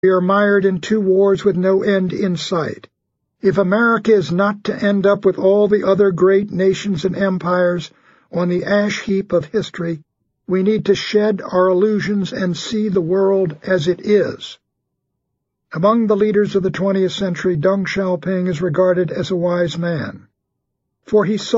We are mired in 2 wars with no end in sight. If America is not to end up with all the other great nations and empires on the ash heap of history, we need to shed our illusions and see the world as it is. Among the leaders of the 20th century, Deng Xiaoping is regarded as a wise man, for he saw